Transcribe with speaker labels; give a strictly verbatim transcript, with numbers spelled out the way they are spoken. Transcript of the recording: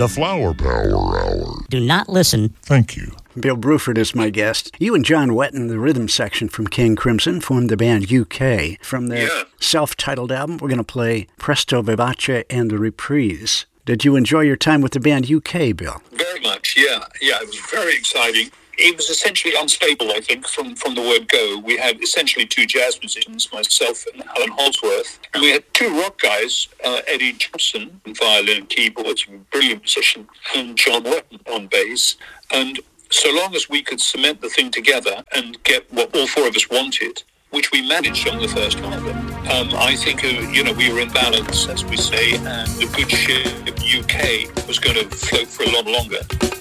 Speaker 1: The Flower Power Hour.
Speaker 2: Do not listen.
Speaker 1: Thank you.
Speaker 3: Bill Bruford is my guest. You and John Wetton, the rhythm section from King Crimson, formed the band U K. From their
Speaker 4: yeah.
Speaker 3: self-titled album, we're going to play Presto Vivace and The Reprise. Did you enjoy your time with the band U K, Bill?
Speaker 4: Very much, yeah. Yeah, it was very exciting. It was essentially unstable, I think, from, from the word go. We had essentially two jazz musicians, myself and Alan Holdsworth. And we had two rock guys, uh, Eddie Johnson on violin and keyboards, a brilliant musician, and John Wetton on bass. And so long as we could cement the thing together and get what all four of us wanted, which we managed on the first album, um, I think, uh, you know, we were in balance, as we say, and the good ship U K was going to float for a lot longer.